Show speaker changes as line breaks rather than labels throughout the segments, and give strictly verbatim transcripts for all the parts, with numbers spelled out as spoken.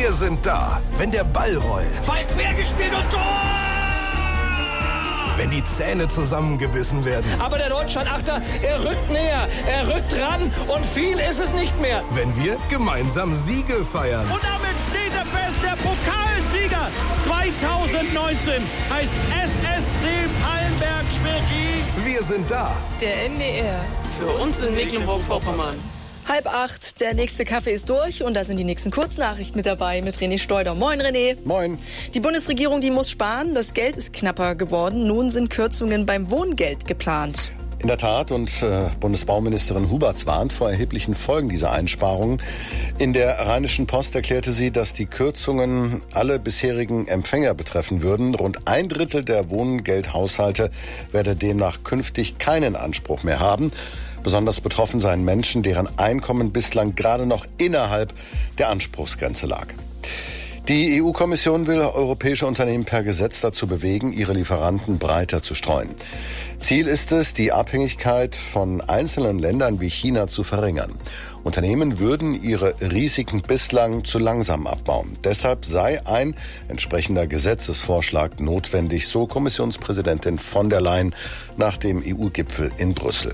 Wir sind da, wenn der Ball rollt.
Ball quergespielt und Tor!
Wenn die Zähne zusammengebissen werden.
Aber der Deutschland-Achter, er rückt näher, er rückt ran und viel ist es nicht mehr.
Wenn wir gemeinsam Siege feiern.
Und damit steht er fest, der Pokalsieger zwanzig neunzehn heißt S S C Pallenberg-Schmirki.
Wir sind da.
Der N D R, für uns in Mecklenburg-Vorpommern.
Halb acht, der nächste Kaffee ist durch und da sind die nächsten Kurznachrichten mit dabei mit René Steuder. Moin René.
Moin.
Die Bundesregierung, die muss sparen, das Geld ist knapper geworden. Nun sind Kürzungen beim Wohngeld geplant.
In der Tat, und äh, Bundesbauministerin Huberts warnt vor erheblichen Folgen dieser Einsparungen. In der Rheinischen Post erklärte sie, dass die Kürzungen alle bisherigen Empfänger betreffen würden. Rund ein Drittel der Wohngeldhaushalte werde demnach künftig keinen Anspruch mehr haben. Besonders betroffen seien Menschen, deren Einkommen bislang gerade noch innerhalb der Anspruchsgrenze lag. Die E U-Kommission will europäische Unternehmen per Gesetz dazu bewegen, ihre Lieferanten breiter zu streuen. Ziel ist es, die Abhängigkeit von einzelnen Ländern wie China zu verringern. Unternehmen würden ihre Risiken bislang zu langsam abbauen. Deshalb sei ein entsprechender Gesetzesvorschlag notwendig, so Kommissionspräsidentin von der Leyen nach dem E U-Gipfel in Brüssel.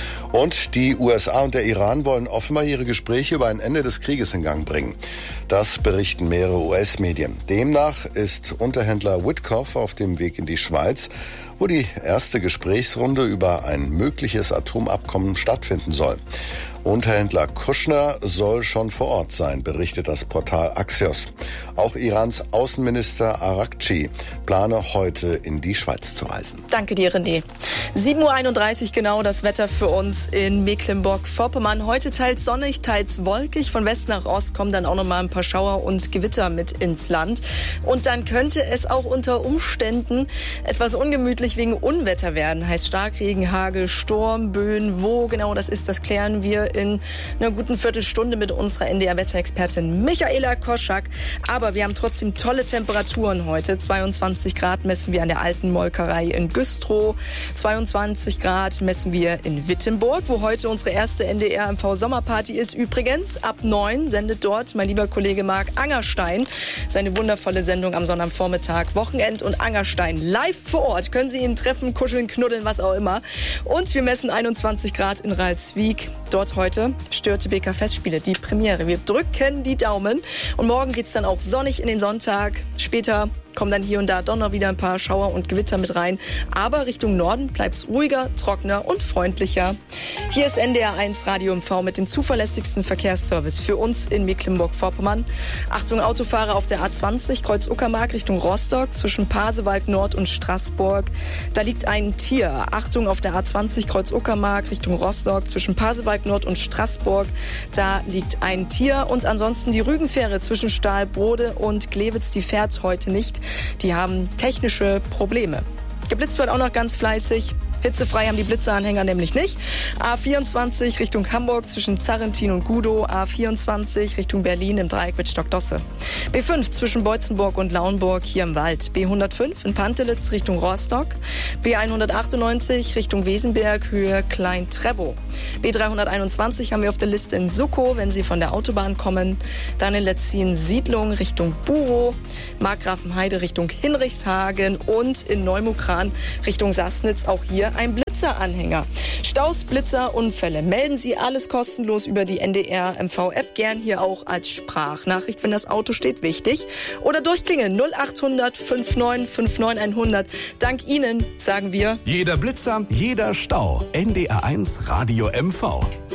Und die U S A und der Iran wollen offenbar ihre Gespräche über ein Ende des Krieges in Gang bringen. Das berichten mehrere U S-Medien. Demnach ist Unterhändler Witkoff auf dem Weg in die Schweiz, wo die erste Gesprächsrunde über ein mögliches Atomabkommen stattfinden soll. Unterhändler Kushner soll schon vor Ort sein, berichtet das Portal Axios. Auch Irans Außenminister Araghchi plane heute in die Schweiz zu reisen.
Danke dir, René. sieben Uhr einunddreißig genau das Wetter für uns in Mecklenburg-Vorpommern. Heute teils sonnig, teils wolkig. Von West nach Ost kommen dann auch noch mal ein paar Schauer und Gewitter mit ins Land. Und dann könnte es auch unter Umständen etwas ungemütlich wegen Unwetter werden. Heißt Starkregen, Hagel, Sturm, Böen. Wo genau das ist, das klären wir in einer guten Viertelstunde mit unserer N D R-Wetterexpertin Michaela Koschak. Aber wir haben trotzdem tolle Temperaturen heute. zweiundzwanzig Grad messen wir an der alten Molkerei in Güstrow. zweiundzwanzig Grad messen wir in Wittenburg, wo heute unsere erste N D R M V-Sommerparty ist. Übrigens, ab neun sendet dort mein lieber Kollege Marc Angerstein seine wundervolle Sendung am Sonnabendvormittag. Wochenend und Angerstein live vor Ort. Können Sie ihn treffen, kuscheln, knuddeln, was auch immer. Und wir messen einundzwanzig Grad in Ralswiek. Dort heute Störte B K Festspiele, die Premiere. Wir drücken die Daumen. Und morgen geht's dann auch sonnig in den Sonntag. Später kommen dann hier und da doch noch wieder ein paar Schauer und Gewitter mit rein. Aber Richtung Norden bleibt's ruhiger, trockener und freundlicher. Hier ist N D R eins Radio M V mit dem zuverlässigsten Verkehrsservice für uns in Mecklenburg-Vorpommern. Achtung, Autofahrer auf der A zwanzig, Kreuz Uckermark Richtung Rostock, zwischen Pasewalk Nord und Straßburg. Da liegt ein Tier. Achtung, auf der A zwanzig, Kreuz Uckermark Richtung Rostock, zwischen Pasewalk Nord und Straßburg. Da liegt ein Tier. Und ansonsten die Rügenfähre zwischen Stahlbrode und Glewitz, die fährt heute nicht. Die haben technische Probleme. Geblitzt wird auch noch ganz fleißig. Hitzefrei haben die Blitzeranhänger nämlich nicht. A vierundzwanzig Richtung Hamburg zwischen Zarrentin und Gudow. A vierundzwanzig Richtung Berlin im Dreieck mit Stockdosse. B fünf zwischen Beutzenburg und Lauenburg hier im Wald. B hundertfünf in Pantelitz Richtung Rostock. B hundertachtundneunzig Richtung Wesenberg, Höhe Klein-Trebow. B dreihunderteinundzwanzig haben wir auf der Liste in Suckow, wenn Sie von der Autobahn kommen. Dann in Letzin Siedlung Richtung Burow. Markgrafenheide Richtung Hinrichshagen und in Neumukran Richtung Sassnitz. Auch hier ein Blitzeranhänger. Staus, Blitzer, Unfälle. Melden Sie alles kostenlos über die N D R M V-App. Gern hier auch als Sprachnachricht, wenn das Auto steht, wichtig. Oder durchklingeln null achthundert neunundfünfzig neunundfünfzig hundert. Dank Ihnen sagen wir:
Jeder Blitzer, jeder Stau. N D R eins Radio M V.